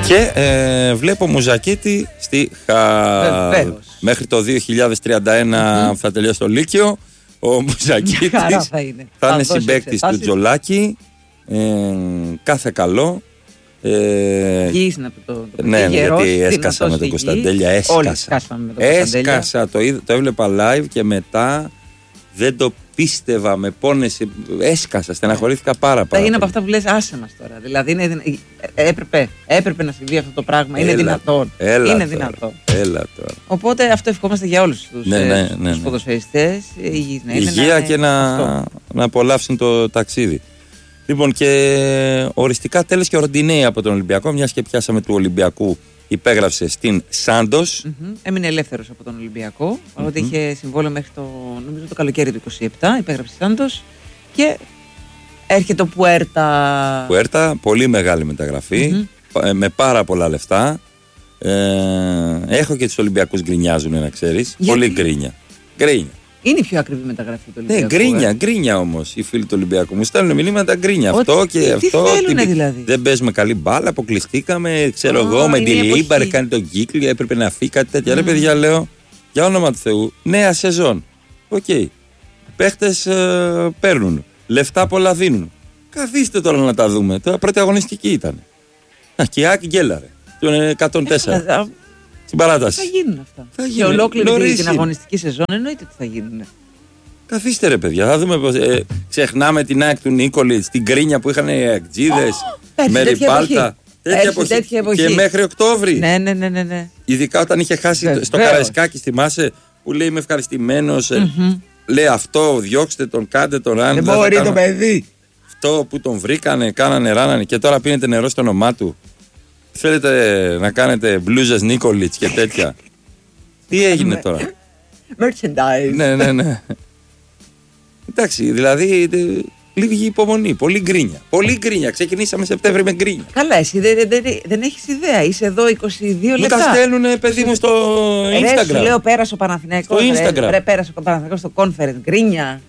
Και βλέπω Μουζακίτη στη μέχρι το 2031 θα τελειώσει το Λύκειο. Ο Μουζακίτης θα είναι συμπαίκτης του Τζολάκη. Κάθε καλό. Υγιής να το ναι, γιατί έσκασα με τον Κωνσταντέλια. Έσκασα, το έβλεπα live και μετά δεν το πίστευα, με πόνεση. Έσκασα, στεναχωρήθηκα πάρα πολύ. Είναι από αυτά που λες, άσε μας τώρα. Δηλαδή έπρεπε να συμβεί αυτό το πράγμα. Είναι δυνατόν. Είναι δυνατόν. Οπότε αυτό ευχόμαστε για όλους τους ποδοσφαιριστές. Υγεία και να απολαύσουν το ταξίδι. Λοιπόν, και οριστικά τέλος και ο Ροντινέη από τον Ολυμπιακό, μιας και πιάσαμε του Ολυμπιακού, υπέγραψε στην Σάντος. Έμεινε ελεύθερος από τον Ολυμπιακό, ότι είχε συμβόλαιο μέχρι νομίζω το καλοκαίρι του 27, υπέγραψε στη Σάντος και έρχεται ο Πουέρτα. Πουέρτα, πολύ μεγάλη μεταγραφή, με πάρα πολλά λεφτά. Έχω και τους Ολυμπιακούς γκρινιάζουν, να ξέρεις. Πολύ γκρίνια. Είναι η πιο ακριβή μεταγραφή του Ολυμπιακού. Ναι, γκρίνια όμως οι φίλοι του Ολυμπιακού. Μου στέλνουν μηνύματα γκρίνια. Αυτό και αυτό. Δηλαδή. Δεν παίζουμε καλή μπάλα, αποκλειστήκαμε. Ξέρω εγώ, με τη Λίμπαρ κάνει τον κύκλο, έπρεπε να φύγει κάτι τέτοια. Ρε παιδιά, λέω, για όνομα του Θεού, νέα σεζόν. Οκ. Παίχτες παίρνουν. Λεφτά πολλά δίνουν. Καθίστε τώρα να τα δούμε. Τώρα πρώτη αγωνιστική ήταν. Και η Άκη γκέλαρε. Το 104. Στην παράταση. Θα γίνουν αυτά. Και ολόκληρη την αγωνιστική σεζόν εννοείται ότι θα γίνουν. Καθίστε ρε παιδιά, θα δούμε πώς. Ξεχνάμε την ΑΕΚ του Νίκολιτς, την κρίνια που είχαν οι ΑΕΚΤΖΙΔες, με ριμπάλτα. Τέτοια εποχή. Και μέχρι Οκτώβρη. Ναι. Ειδικά όταν είχε χάσει στο Καραϊσκάκι, θυμάσαι, που λέει είμαι ευχαριστημένος. Λέει αυτό, διώξτε τον, κάντε τον ράνι. Δεν μπορεί το παιδί. Αυτό που τον βρήκανε, κάνανε, ράνανε και τώρα πίνετε νερό στο όνομά του. Θέλετε να κάνετε μπλούζες Νίκολιτς και τέτοια. Τι έγινε τώρα? Merchandise. Ναι. Εντάξει, δηλαδή λίγη υπομονή, πολύ γκρίνια. Πολύ γκρίνια. Ξεκινήσαμε Σεπτέμβρη με γκρίνια. Καλά, εσύ δεν έχεις ιδέα. Είσαι εδώ 22 λεπτά. Μου τα στέλνουνε, παιδί μου, στο Instagram. Σου λέω, πέρασε ο Παναθηναϊκός. Στο Instagram. Πέρασε ο Παναθηναϊκός στο conference. Γκρίνια.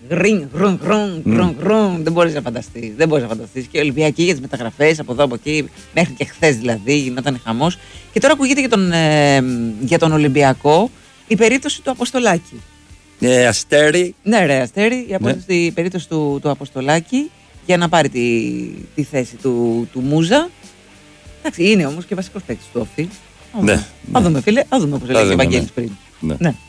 Δεν μπορείς να φανταστείς. Και οι Ολυμπιακοί για τις μεταγραφές από εδώ από εκεί, μέχρι και χθες δηλαδή, γινόταν χαμός. Και τώρα ακούγεται για τον Ολυμπιακό η περίπτωση του Αποστολάκη. Αστέρι. Ναι, ρε, Αστέρι. Η περίπτωση του Αποστολάκη για να πάρει τη θέση του Μούζα. Εντάξει, είναι όμως και βασικός παίκτης του Όφη. Θα δούμε, φίλε, θα δούμε όπως έλεγε ο Βαγγέλης πριν. Ναι.